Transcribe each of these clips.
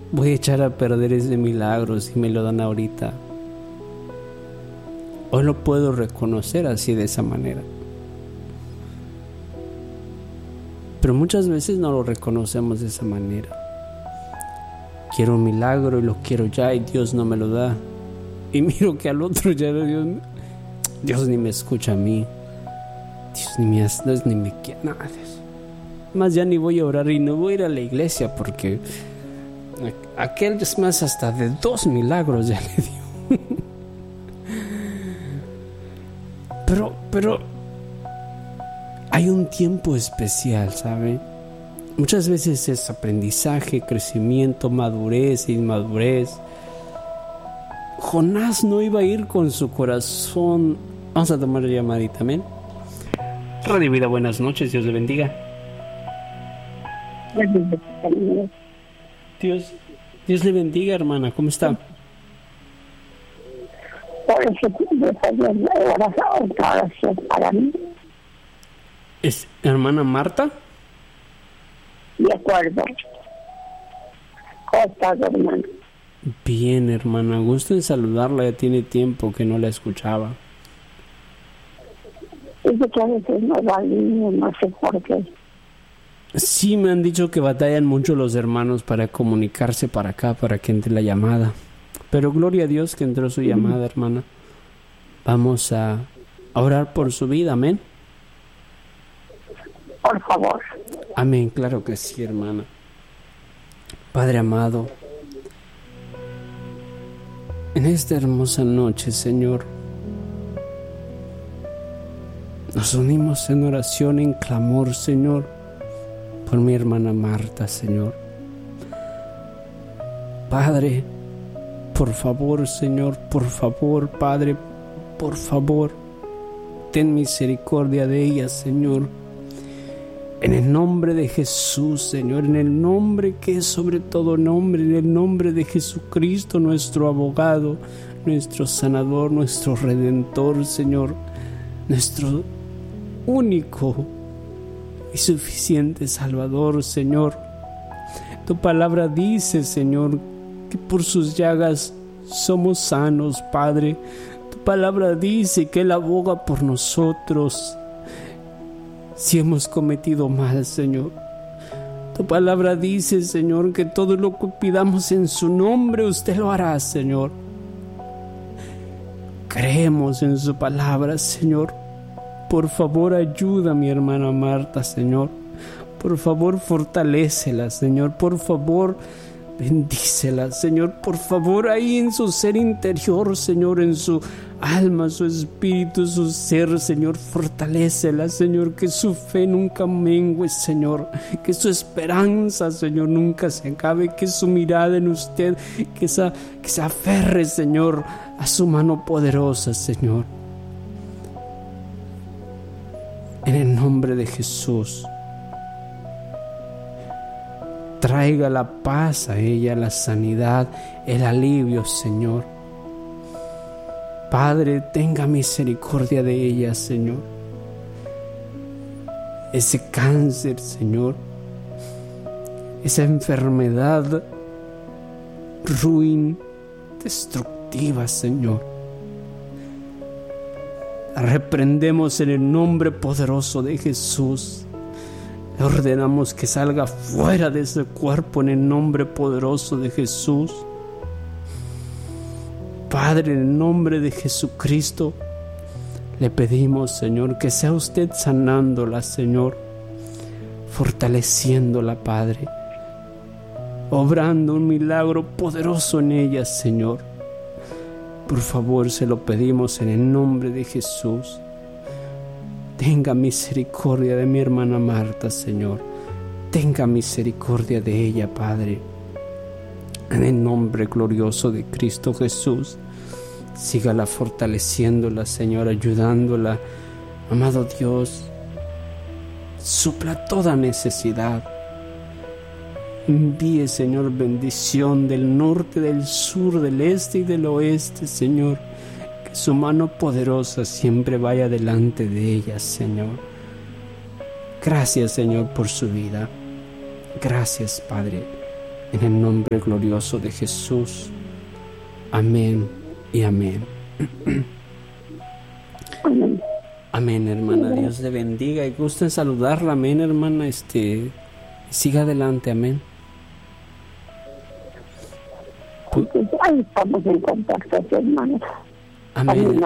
voy a echar a perder ese milagro si me lo dan ahorita. Hoy lo puedo reconocer así, de esa manera. Pero muchas veces no lo reconocemos de esa manera. Quiero un milagro y lo quiero ya y Dios no me lo da. Y miro que al otro ya Dios ni me escucha a mí. Dios ni me quiere. Nada de eso. Más ya ni voy a orar y no voy a ir a la iglesia porque aquel es más, hasta de 2 milagros ya le dio. Pero hay un tiempo especial, ¿sabe? Muchas veces es aprendizaje, crecimiento, madurez, inmadurez. Jonás no iba a ir con su corazón. Vamos a tomar la llamadita, amén. Radio Vida, buenas noches, Dios le bendiga. Dios le bendiga, hermana, ¿cómo está? Por ese tiempo oración para mí. ¿Es hermana Marta? De acuerdo. ¿Cómo estás, hermano? Bien, hermana, gusto en saludarla, ya tiene tiempo que no la escuchaba. Dice que a veces no va bien, no sé por qué. Sí, me han dicho que batallan mucho los hermanos para comunicarse para acá, para que entre la llamada. Pero gloria a Dios que entró su llamada, hermana. Vamos a orar por su vida, amén. Por favor. Amén, claro que sí, hermana. Padre amado, en esta hermosa noche, Señor, nos unimos en oración, en clamor, Señor, por mi hermana Marta, Señor. Padre, por favor, Señor, por favor, Padre, por favor, ten misericordia de ella, Señor. En el nombre de Jesús, Señor, en el nombre que es sobre todo nombre, en el nombre de Jesucristo, nuestro abogado, nuestro sanador, nuestro redentor, Señor, nuestro único y suficiente Salvador, Señor. Tu palabra dice, Señor, que por sus llagas somos sanos, Padre. Tu palabra dice que Él aboga por nosotros si hemos cometido mal, Señor. Tu palabra dice, Señor, que todo lo que pidamos en su nombre, usted lo hará, Señor. Creemos en su palabra, Señor. Por favor, ayuda a mi hermana Marta, Señor. Por favor, fortalécela, Señor. Por favor, bendícela, Señor. Por favor, ahí en su ser interior, Señor, en su alma, su espíritu, su ser, Señor, fortalécela, Señor. Que su fe nunca mengue, Señor. Que su esperanza, Señor, nunca se acabe. Que su mirada en usted, que se aferre, Señor, a su mano poderosa, Señor. En el nombre de Jesús, traiga la paz a ella, la sanidad, el alivio, Señor. Padre, tenga misericordia de ella, Señor. Ese cáncer, Señor, esa enfermedad ruin, destructiva, Señor, la reprendemos en el nombre poderoso de Jesús. Le ordenamos que salga fuera de ese cuerpo en el nombre poderoso de Jesús. Padre, en el nombre de Jesucristo, le pedimos, Señor, que sea usted sanándola, Señor, fortaleciéndola, Padre, obrando un milagro poderoso en ella, Señor. Por favor, se lo pedimos en el nombre de Jesús. Tenga misericordia de mi hermana Marta, Señor. Tenga misericordia de ella, Padre. En el nombre glorioso de Cristo Jesús, sígala fortaleciéndola, Señor, ayudándola. Amado Dios, supla toda necesidad. Envíe, Señor, bendición del norte, del sur, del este y del oeste, Señor. Que su mano poderosa siempre vaya delante de ella, Señor. Gracias, Señor, por su vida. Gracias, Padre. En el nombre glorioso de Jesús. Amén y amén. Amén. Amén, hermana. Dios le bendiga y gusta en saludarla. Amén, hermana. Siga adelante. Amén. Pues ahí estamos en contacto, hermanos. Amén.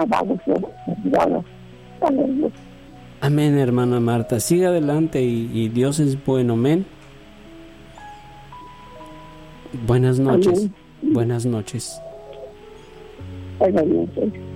Amén. Amén, hermana Marta. Siga adelante y Dios es bueno. Amén. Buenas noches. Amén. Buenas noches. Buenas noches.